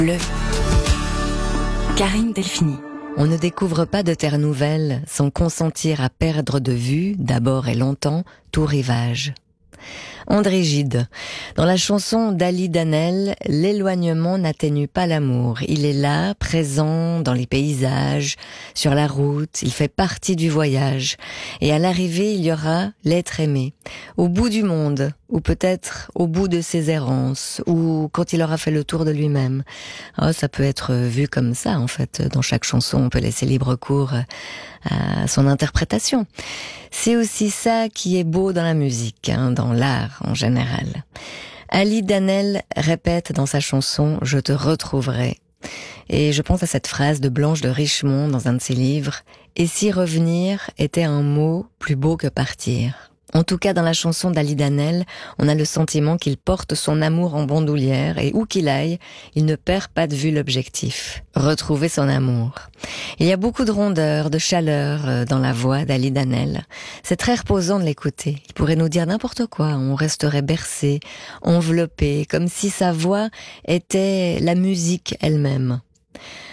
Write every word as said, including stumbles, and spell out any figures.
Le Karine Delphini. On ne découvre pas de terre nouvelle sans consentir à perdre de vue, d'abord et longtemps, tout rivage. André Gide. Dans la chanson d'Ali Danel, l'éloignement n'atténue pas l'amour. Il est là, présent dans les paysages, sur la route, il fait partie du voyage. Et à l'arrivée, il y aura l'être aimé. Au bout du monde, ou peut-être au bout de ses errances, ou quand il aura fait le tour de lui-même. Oh, ça peut être vu comme ça, en fait. Dans chaque chanson, on peut laisser libre cours à son interprétation. C'est aussi ça qui est beau dans la musique, hein, dans l'art en général. Ali Danel répète dans sa chanson « Je te retrouverai ». Et je pense à cette phrase de Blanche de Richemont dans un de ses livres « Et si revenir était un mot plus beau que partir ». En tout cas, dans la chanson d'Ali Danel, on a le sentiment qu'il porte son amour en bandoulière et où qu'il aille, il ne perd pas de vue l'objectif. Retrouver son amour. Il y a beaucoup de rondeur, de chaleur dans la voix d'Ali Danel. C'est très reposant de l'écouter. Il pourrait nous dire n'importe quoi. On resterait bercé, enveloppé, comme si sa voix était la musique elle-même.